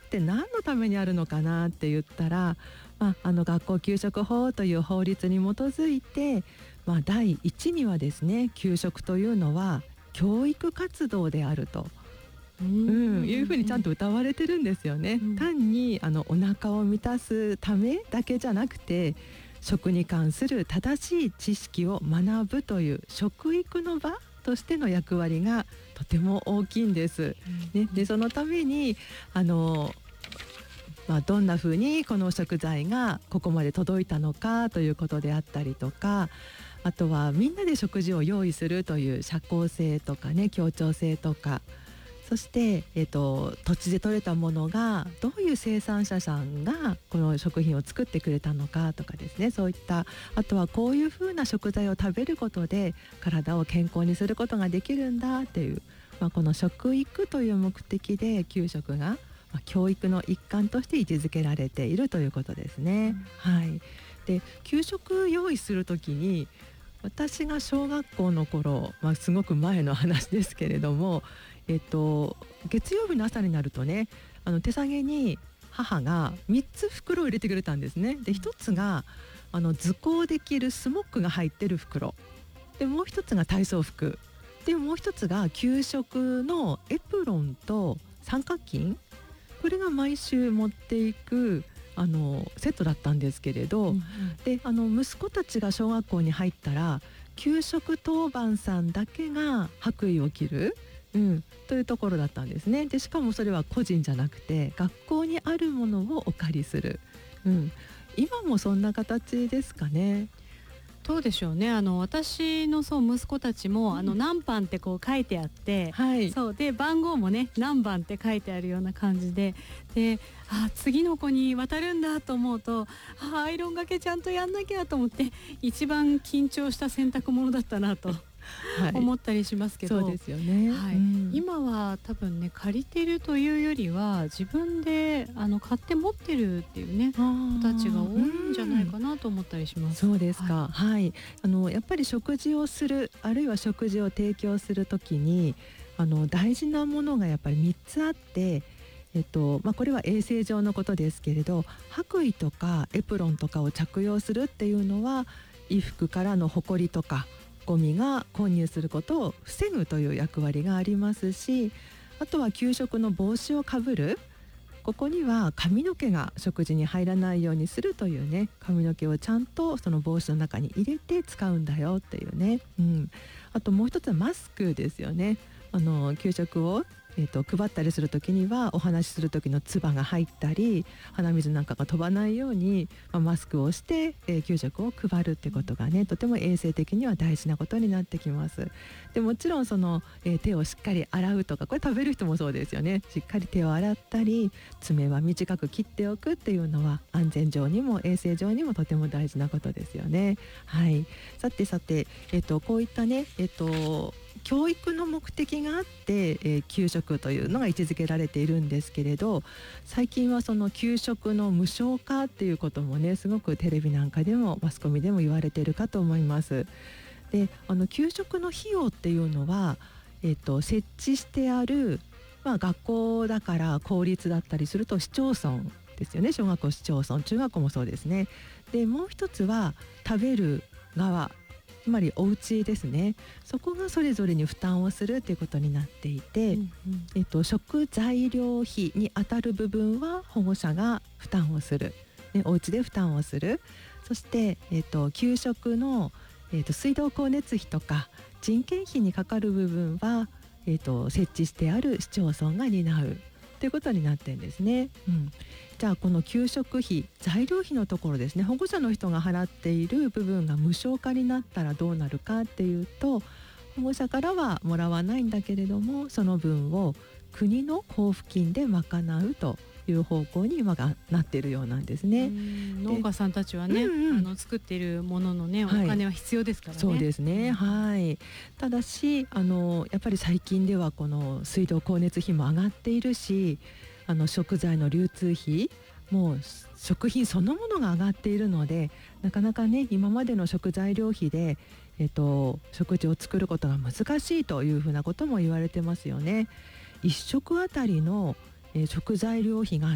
って何のためにあるのかなって言ったら、学校給食法という法律に基づいて、第一にはですね、給食というのは教育活動であると、いうふうにちゃんと謳われてるんですよね。単にお腹を満たすためだけじゃなくて、食に関する正しい知識を学ぶという食育の場としての役割がとても大きいんです、でそのためにどんな風にこの食材がここまで届いたのかということであったりとか、あとはみんなで食事を用意するという社交性とかね、協調性とか、そして、土地で採れたものがどういう生産者さんがこの食品を作ってくれたのかとかですね、そういった、あとはこういう風な食材を食べることで体を健康にすることができるんだっていう、この食育という目的で給食が教育の一環として位置づけられているということですね、で給食用意するときに、私が小学校の頃、すごく前の話ですけれども、月曜日の朝になるとね、手提げに母が3つ袋を入れてくれたんですね。で1つが図工できるスモックが入ってる袋で、もう1つが体操服で、もう1つが給食のエプロンと三角巾、これが毎週持っていくセットだったんですけれど、で息子たちが小学校に入ったら、給食当番さんだけが白衣を着る、というところだったんですね。でしかもそれは個人じゃなくて学校にあるものをお借りする、今もそんな形ですかね。 どうでしょうね。私の息子たちも、何番ってこう書いてあって、そうで番号もね何番って書いてあるような感じで、次の子に渡るんだと思うと、アイロンがけちゃんとやんなきゃと思って、一番緊張した洗濯物だったなと思ったりしますけど、 そうですよね、 今は多分ね、借りてるというよりは自分で買って持ってるっていうね子たちが多いんじゃないかなと思ったりします。 そうですか、やっぱり食事をする、あるいは食事を提供するときに大事なものがやっぱり3つあって、これは衛生上のことですけれど、白衣とかエプロンとかを着用するっていうのは、衣服からのほこりとかゴミが混入することを防ぐという役割がありますし、あとは給食の帽子をかぶる、ここには髪の毛が食事に入らないようにするというね、髪の毛をちゃんとその帽子の中に入れて使うんだよっていうね、あともう一つはマスクですよね。給食を配ったりする時には、お話しする時の唾が入ったり鼻水なんかが飛ばないように、マスクをして、給食を配るってことがね、とても衛生的には大事なことになってきます。でもちろんその、手をしっかり洗うとか、これ食べる人もそうですよね。しっかり手を洗ったり、爪は短く切っておくっていうのは安全上にも衛生上にもとても大事なことですよね。さて、こういったね、教育の目的があって、給食というのが位置づけられているんですけれど、最近はその給食の無償化っていうこともね、すごくテレビなんかでもマスコミでも言われているかと思います。で給食の費用っていうのは、設置してある、学校だから公立だったりすると市町村ですよね。小学校市町村、中学校もそうですね。でもう一つは食べる側、つまりお家ですね。そこがそれぞれに負担をするということになっていて、食材料費にあたる部分は保護者が負担をする、お家で負担をする。そして、給食の、水道光熱費とか人件費にかかる部分は、設置してある市町村が担うということになってるんですね。じゃあこの給食費、材料費のところですね、保護者の人が払っている部分が無償化になったらどうなるかっていうと、保護者からはもらわないんだけれども、その分を国の交付金で賄うという方向に今がなっているようなんですね。 農家さんたちはね、作っているもののね、お金は必要ですからね。 そうですね、ただしやっぱり最近ではこの水道光熱費も上がっているし、食材の流通費もう食品そのものが上がっているので、なかなかね、今までの食材料費で、食事を作ることが難しいというふうなことも言われてますよね。1食あたりの食材料費が